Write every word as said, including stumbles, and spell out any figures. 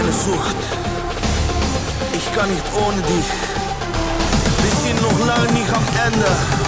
eine Sucht. Ich kann nicht ohne dich. Wir sind noch lange nicht am Ende.